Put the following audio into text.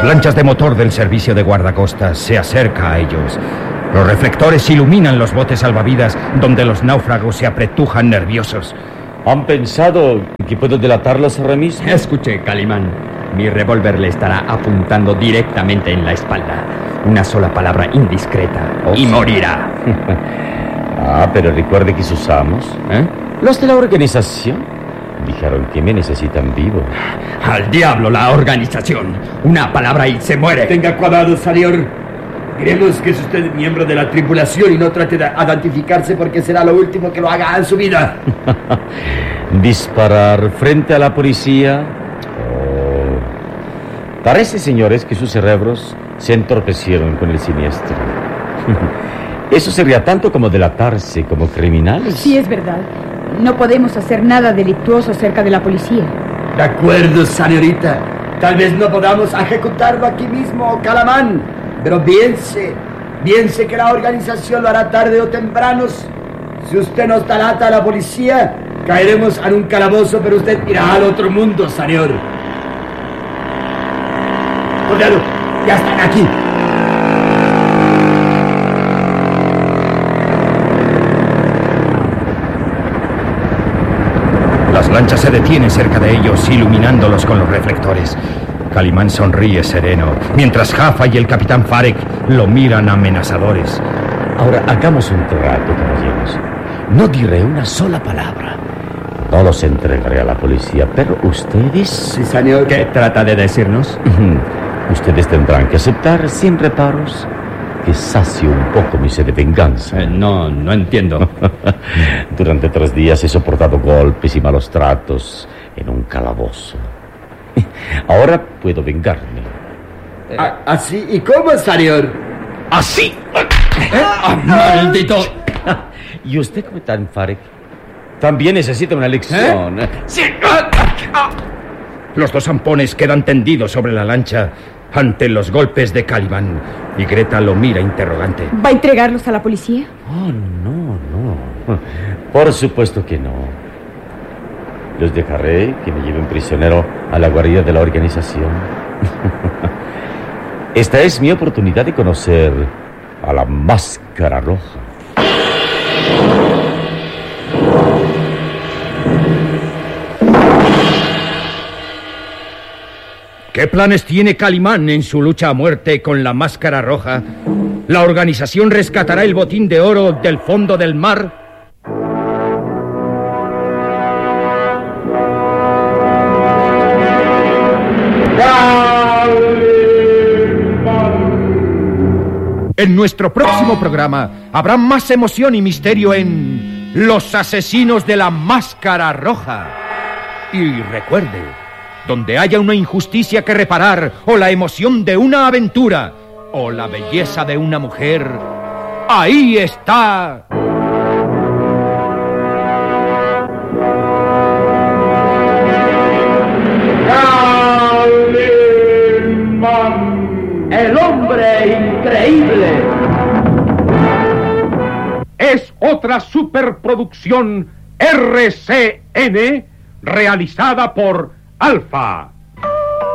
Las lanchas de motor del servicio de guardacostas se acerca a ellos. Los reflectores iluminan los botes salvavidas donde los náufragos se apretujan nerviosos. ¿Han pensado que puedo delatarlos ahora mismo? Escuche, Calimán. Mi revólver le estará apuntando directamente en la espalda. Una sola palabra indiscreta y morirá. Pero recuerde que sus amos, los de la organización, dijeron que me necesitan vivo. Al diablo la organización. Una palabra y se muere. Tenga cuidado, señor. Queremos que es usted miembro de la tripulación y no trate de identificarse porque será lo último que lo haga en su vida. ¿Disparar frente a la policía? Parece, señores, que sus cerebros se entorpecieron con el siniestro. Eso sería tanto como delatarse como criminales. Sí, es verdad. No podemos hacer nada delictuoso cerca de la policía. De acuerdo, señorita. Tal vez no podamos ejecutarlo aquí mismo, Calimán. Pero piense que la organización lo hará tarde o temprano. Si usted nos delata a la policía, caeremos en un calabozo, pero usted irá al otro mundo, señor. Cuidado, ya están aquí. Las lanchas se detienen cerca de ellos, iluminándolos con los reflectores. Calimán sonríe sereno, mientras Jaffa y el capitán Farek lo miran amenazadores. Ahora, hagamos un trato, caballeros. No diré una sola palabra. No los entregaré a la policía, pero ustedes... Sí, señor. ¿Qué trata de decirnos? Ustedes tendrán que aceptar sin reparos que sacie un poco mi sed de venganza. No entiendo. Durante 3 días he soportado golpes y malos tratos en un calabozo. Ahora puedo vengarme. ¿Así? ¿Y cómo, señor? ¡Así! ¡Maldito! ¿Y usted, capitán Farek, también necesita una lección? ¡Sí! Los 2 zampones quedan tendidos sobre la lancha ante los golpes de Calimán. Y Greta lo mira interrogante. ¿Va a entregarlos a la policía? Oh, no. Por supuesto que no. Los dejaré que me lleven prisionero a la guarida de la organización. Esta es mi oportunidad de conocer a la Máscara Roja. ¿Qué planes tiene Calimán en su lucha a muerte con la Máscara Roja? ¿La organización rescatará el botín de oro del fondo del mar? En nuestro próximo programa habrá más emoción y misterio en Los Asesinos de la Máscara Roja. Y recuerde, donde haya una injusticia que reparar, o la emoción de una aventura, o la belleza de una mujer, ahí está... ¡El hombre increíble! Es otra superproducción RCN realizada por Alfa.